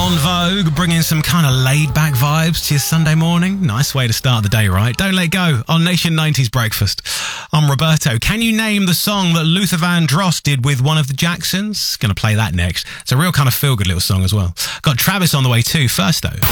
En Vogue, bringing some kind of laid-back vibes to your Sunday morning. Nice way to start the day, right? Don't let go on Nation 90s Breakfast. I'm Roberto. Can you name the song that Luther Vandross did with one of the Jacksons? Gonna play that next. It's a real kind of feel-good little song as well. Got Travis on the way too. First, though.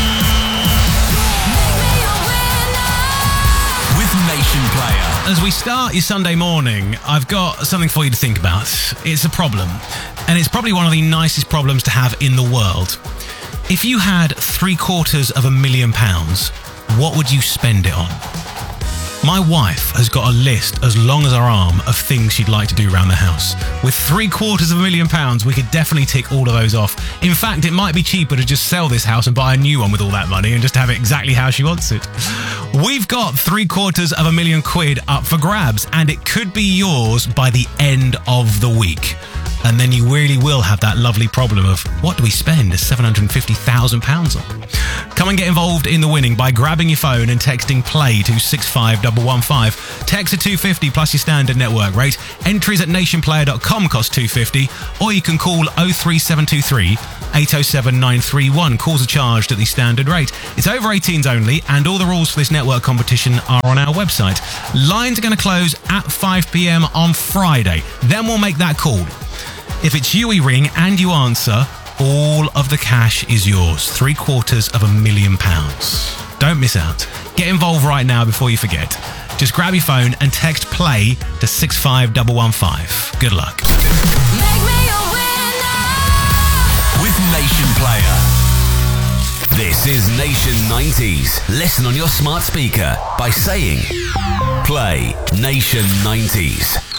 Nation Player. As we start your Sunday morning, I've got something for you to think about. It's a problem, and it's probably one of the nicest problems to have in the world. If you had £750,000, what would you spend it on? My wife has got a list as long as her arm of things she'd like to do around the house. With £750,000, we could definitely tick all of those off. In fact, it might be cheaper to just sell this house and buy a new one with all that money and just have it exactly how she wants it. We've got £750,000 up for grabs, and it could be yours by the end of the week. And then you really will have that lovely problem of, what do we spend £750,000 on? Come and get involved in the winning by grabbing your phone and texting PLAY to 65115. Text to 250 plus your standard network rate. Entries at nationplayer.com cost £250, or you can call 03723 807 931. Calls are charged at the standard rate. It's over 18s only, and all the rules for this network competition are on our website. Lines are going to close at 5 p.m. on Friday. Then we'll make that call. If it's you we ring and you answer, all of the cash is yours. £750,000. Don't miss out. Get involved right now before you forget. Just grab your phone and text PLAY to 65115. Good luck. Make me a winner with Nation Player. This is Nation 90s. Listen on your smart speaker by saying Play Nation 90s.